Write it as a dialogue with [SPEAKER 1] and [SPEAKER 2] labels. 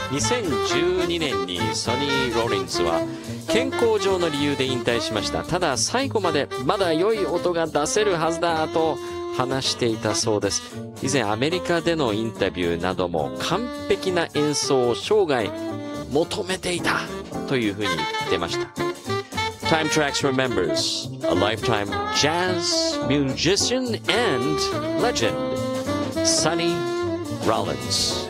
[SPEAKER 1] 2012年にソニー・ローリンズは健康上の理由で引退しました。ただ最後までまだ良い音が出せるはずだと話していたそうです。以前アメリカでのインタビューなども完璧な演奏を生涯求めていたというふうに言ってました。Time Tracks remembers a lifetime jazz musician and legend, Sonny Rollins.